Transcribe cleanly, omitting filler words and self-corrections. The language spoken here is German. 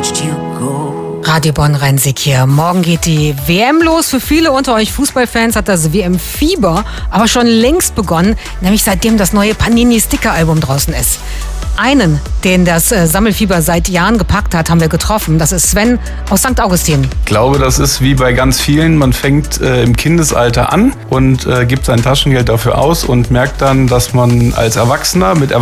Radio Bonn-Rhein-Sieg hier. Morgen geht die WM los. Für viele unter euch Fußballfans hat das WM-Fieber aber schon längst begonnen, nämlich seitdem das neue Panini-Sticker-Album draußen ist. Einen, den das Sammelfieber seit Jahren gepackt hat, haben wir getroffen. Das ist Sven aus St. Augustin. Ich glaube, das ist wie bei ganz vielen. Man fängt im Kindesalter an und gibt sein Taschengeld dafür aus und merkt dann, dass man als Erwachsener mit